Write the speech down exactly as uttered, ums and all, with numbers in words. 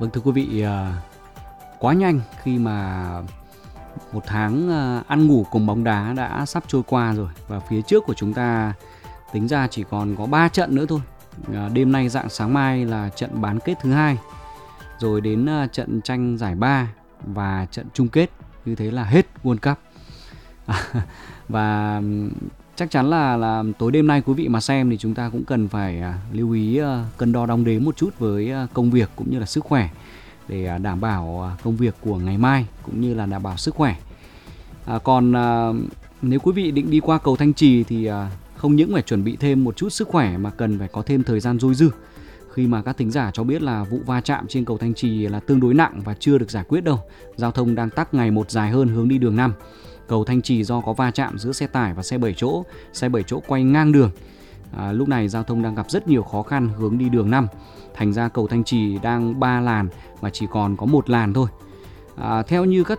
Vâng, thưa quý vị, à, quá nhanh khi mà một tháng à, ăn ngủ cùng bóng đá đã sắp trôi qua rồi, và phía trước của chúng ta tính ra chỉ còn có ba trận nữa thôi. À, đêm nay rạng sáng mai là trận bán kết thứ hai, rồi đến à, trận tranh giải ba và trận chung kết. Như thế là hết World Cup. Và ừm, chắc chắn là là tối đêm nay quý vị mà xem thì chúng ta cũng cần phải à, lưu ý à, cân đo đong đếm một chút với à, công việc cũng như là sức khỏe, để à, đảm bảo à, công việc của ngày mai cũng như là đảm bảo sức khỏe. À, còn à, nếu quý vị định đi qua cầu Thanh Trì thì à, không những phải chuẩn bị thêm một chút sức khỏe mà cần phải có thêm thời gian dôi dư, khi mà các thính giả cho biết là vụ va chạm trên cầu Thanh Trì là tương đối nặng và chưa được giải quyết đâu. Giao thông đang tắc ngày một dài hơn hướng đi đường năm. Cầu Thanh Trì do có va chạm giữa xe tải và xe bảy chỗ, xe bảy chỗ quay ngang đường. À, lúc này giao thông đang gặp rất nhiều khó khăn hướng đi đường năm. Thành ra cầu Thanh Trì đang ba làn mà chỉ còn có một làn thôi. À, theo như các